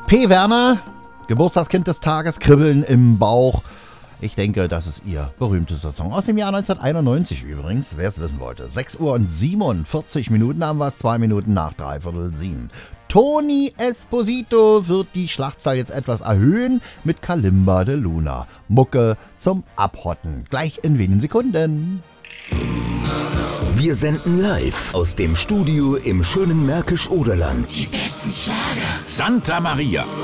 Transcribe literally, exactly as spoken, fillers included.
P. Werner, Geburtstagskind des Tages, Kribbeln im Bauch. Ich denke, das ist ihr berühmtester Song. Aus dem Jahr neunzehnhunderteinundneunzig übrigens, wer es wissen wollte. sechs Uhr und siebenundvierzig Minuten haben wir es, zwei Minuten nach dreiviertel sieben. Tony Esposito wird die Schlachtzahl jetzt etwas erhöhen mit Kalimba de Luna. Mucke zum Abhotten. Gleich in wenigen Sekunden. Wir senden live aus dem Studio im schönen Märkisch-Oderland. Die besten Schlager. Santa Maria.